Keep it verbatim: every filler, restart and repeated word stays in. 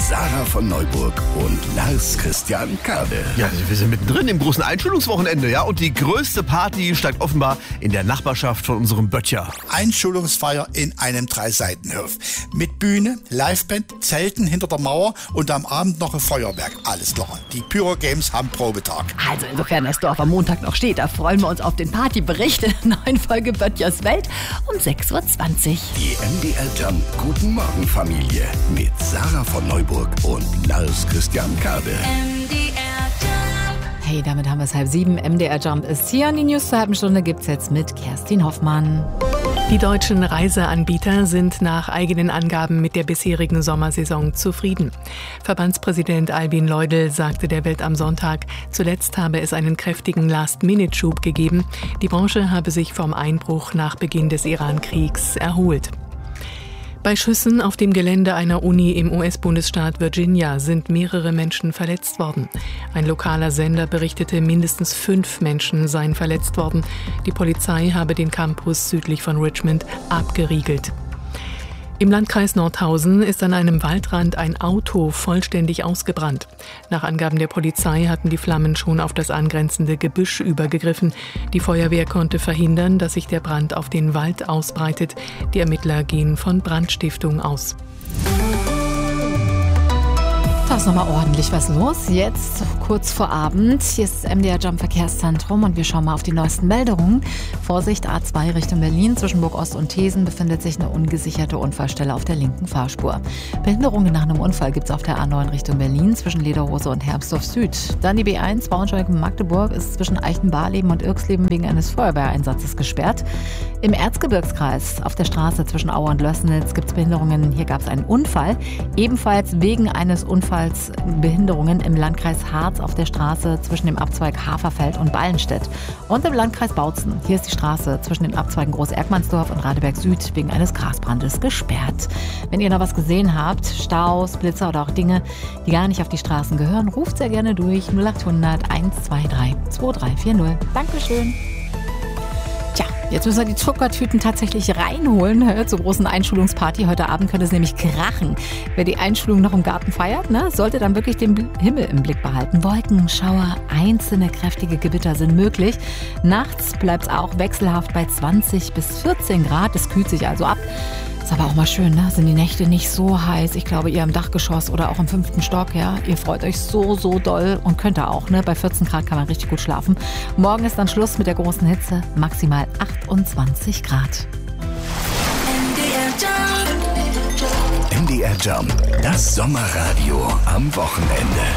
Sarah von Neuburg und Lars Christian Kade. Ja, wir sind mittendrin im großen Einschulungswochenende, ja, und die größte Party steigt offenbar in der Nachbarschaft von unserem Böttcher. Einschulungsfeier in einem Dreiseitenhof. Mit Bühne, Liveband, Zelten hinter der Mauer und am Abend noch ein Feuerwerk. Alles klar. Die Pyro Games haben Probetag. Also insofern das Dorf am Montag noch steht, da freuen wir uns auf den Partybericht in der neuen Folge Böttchers Welt um sechs Uhr zwanzig. Die M D R Jump Guten Morgen Familie mit Sarah von Neuburg und Lars Christian Kade. Hey, damit haben wir es halb sieben. M D R Jump ist hier und die News zur halben Stunde gibt's jetzt mit Kerstin Hoffmann. Die deutschen Reiseanbieter sind nach eigenen Angaben mit der bisherigen Sommersaison zufrieden. Verbandspräsident Albin Leudel sagte der Welt am Sonntag, zuletzt habe es einen kräftigen Last-Minute-Schub gegeben. Die Branche habe sich vom Einbruch nach Beginn des Iran-Kriegs erholt. Bei Schüssen auf dem Gelände einer Uni im U S-Bundesstaat Virginia sind mehrere Menschen verletzt worden. Ein lokaler Sender berichtete, mindestens fünf Menschen seien verletzt worden. Die Polizei habe den Campus südlich von Richmond abgeriegelt. Im Landkreis Nordhausen ist an einem Waldrand ein Auto vollständig ausgebrannt. Nach Angaben der Polizei hatten die Flammen schon auf das angrenzende Gebüsch übergegriffen. Die Feuerwehr konnte verhindern, dass sich der Brand auf den Wald ausbreitet. Die Ermittler gehen von Brandstiftung aus. Da ist nochmal ordentlich was los. Jetzt kurz vor Abend. Hier ist das M D R Jump Verkehrszentrum und wir schauen mal auf die neuesten Meldungen. Vorsicht, A zwei Richtung Berlin. Zwischen Burg Ost und Thesen befindet sich eine ungesicherte Unfallstelle auf der linken Fahrspur. Behinderungen nach einem Unfall gibt es auf der A neun Richtung Berlin zwischen Lederhose und Herbstdorf Süd. Dann die B eins Braunschweig-Magdeburg ist zwischen Eichenbarleben und Irxleben wegen eines Feuerwehreinsatzes gesperrt. Im Erzgebirgskreis auf der Straße zwischen Aue und Lößnitz gibt es Behinderungen. Hier gab es einen Unfall. Ebenfalls wegen eines Unfalls Behinderungen im Landkreis Harz auf der Straße zwischen dem Abzweig Haferfeld und Ballenstedt. Und im Landkreis Bautzen. Hier ist die Straße zwischen den Abzweigen Groß-Erkmannsdorf und Radeberg Süd wegen eines Grasbrandes gesperrt. Wenn ihr noch was gesehen habt, Staus, Blitzer oder auch Dinge, die gar nicht auf die Straßen gehören, ruft sehr gerne durch null acht hundert eins zwei drei zwei drei vier null. Dankeschön. Tja, jetzt müssen wir die Zuckertüten tatsächlich reinholen zur großen Einschulungsparty. Heute Abend könnte es nämlich krachen. Wer die Einschulung noch im Garten feiert, ne, sollte dann wirklich den Himmel im Blick behalten. Wolken, Schauer, einzelne kräftige Gewitter sind möglich. Nachts bleibt es auch wechselhaft bei zwanzig bis vierzehn Grad. Es kühlt sich also ab. Ist aber auch mal schön, ne? Sind die Nächte nicht so heiß? Ich glaube, ihr im Dachgeschoss oder auch im fünften Stock, ja, ihr freut euch so, so doll und könnt da auch, ne? Bei vierzehn Grad kann man richtig gut schlafen. Morgen ist dann Schluss mit der großen Hitze, maximal achtundzwanzig Grad. M D R Jump, das Sommerradio am Wochenende.